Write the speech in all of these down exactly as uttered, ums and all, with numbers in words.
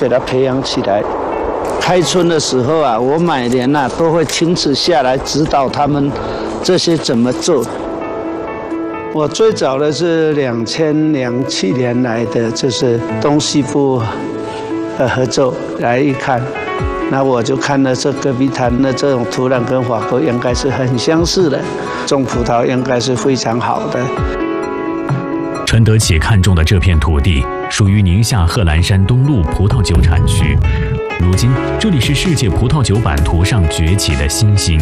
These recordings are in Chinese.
给它培养起来。开春的时候啊，我每年啊都会亲自下来指导他们这些怎么做。我最早的是两千零七年来的，就是东西部呃合作来一看，那我就看了这戈壁滩的这种土壤跟法国应该是很相似的，种葡萄应该是非常好的。 陈德启看中的这片土地属于宁夏贺兰山东路葡萄酒产区，如今这里是世界葡萄酒版图上崛起的新星。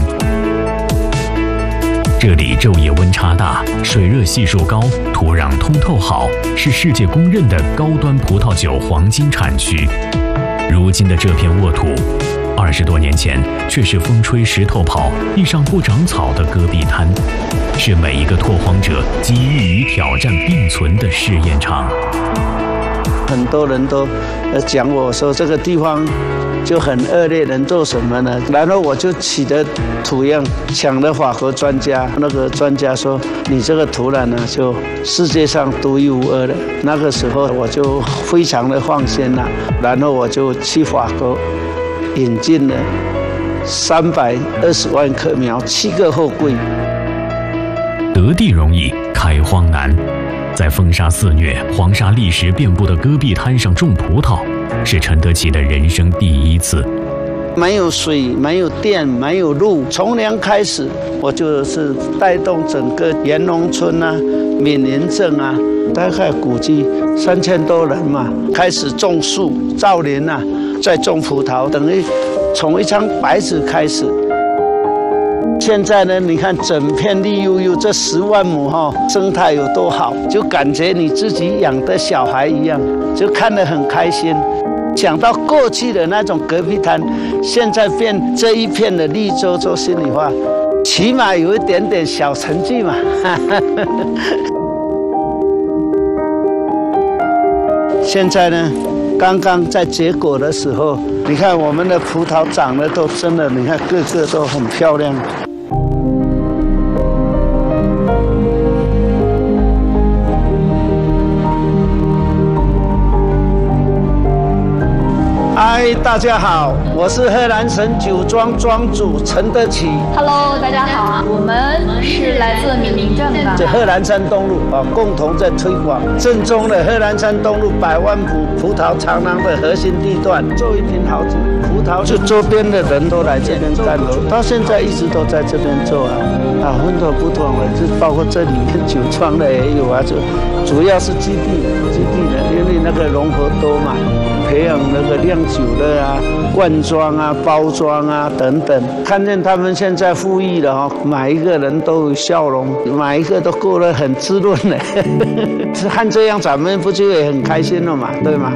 这里昼夜温差大，水热系数高，土壤通透好，是世界公认的高端葡萄酒黄金产区。如今的这片沃土，二十多年前却是风吹石头跑，地上不长草的戈壁滩，是每一个拓荒者机遇与挑战并存的试验场。 很多人都呃讲我说这个地方就很恶劣，能做什么呢？然后我就起的土样，抢了法国专家，那个专家说你这个土壤呢，就世界上独一无二的。那个时候我就非常的放心了，然后我就去法国引进了三百二十万棵苗，七个货柜。 得地容易，开荒难。在风沙肆虐、黄沙砾石遍布的戈壁滩上种葡萄，是陈德启的人生第一次。 没有水，没有电，没有路，从零开始，我就是带动整个盐农村啊、闽林镇啊，大概估计三千多人嘛，开始种树、造林啊，再种葡萄，等于从一张白纸开始。现在呢，你看整片绿油油，这十万亩哈，生态有多好，就感觉你自己养的小孩一样，就看得很开心。想到过去的那种戈壁滩，现在变这一片的绿洲洲，心里话，起码有一点点小成绩嘛。现在呢，刚刚在结果的时候，你看我们的葡萄长得都真的，你看个个都很漂亮。嗨，大家好，我是贺兰神酒庄庄主陈德启。 Hello， 大家好，我们是来自闽林镇的， 这贺兰山东路啊，共同在推广正宗的贺兰山东路百万埔葡萄长廊的核心地段，做一瓶好酒葡萄，就周边的人都来这边干了，到现在一直都在这边做啊啊，很多不同的，就包括这里面酒庄的也有啊，就主要是基地基地的，因为那个融合多嘛。培养那个酿酒的啊、灌装啊、包装啊等等，看见他们现在富裕了哈，每一个人都有笑容，每一个都过得很滋润的。看这样，咱们不就也很开心了嘛，对吗？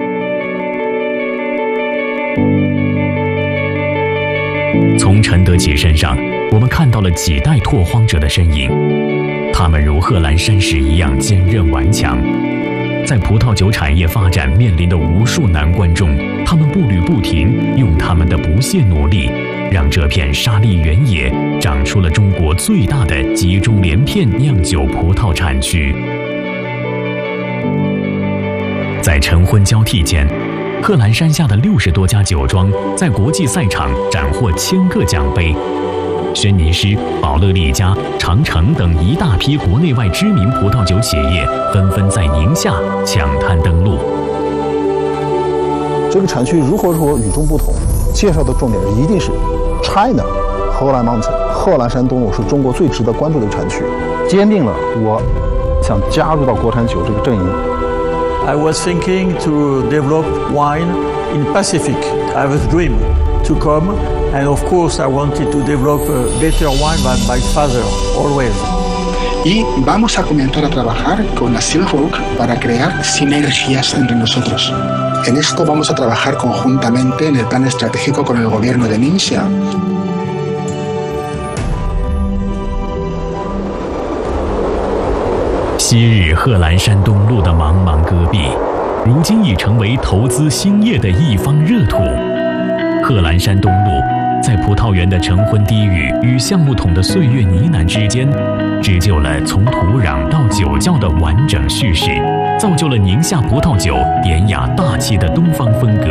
从陈德启身上，我们看到了几代拓荒者的身影，他们如贺兰山石一样坚韧顽强。在葡萄酒产业发展面临的无数难关中，他们步履不停，用他们的不懈努力，让这片沙砾原野长出了中国最大的集中连片酿酒葡萄产区。在晨昏交替间，贺兰山下的六十多家酒庄在国际赛场斩获千个奖杯。轩尼诗、宝乐利家、长城等一大批国内外知名葡萄酒企业纷纷在宁夏抢滩登陆。 这个产区如何说与众不同？介绍的重点一定是 China 荷兰 Mountain 贺兰山东路是中国最值得关注的产区，坚定了我想加入到国产酒这个阵营。 I was thinking to develop wine in Pacific. I have a dream to come, and of course I wanted to develop a better wine than my father, always. Y vamos a comenzar a trabajar con la Silk Road para crear sinergias entre nosotros. En esto vamos a trabajar conjuntamente en el plan estratégico con el gobierno de Ningxia. 昔日贺兰山东路的茫茫戈壁，如今已成为投资兴业的一方热土。贺兰山东路在葡萄园的晨昏低语与橡木桶的岁月呢喃之间，织就了从土壤到酒窖的完整叙事，造就了宁夏葡萄酒典雅大气的东方风格。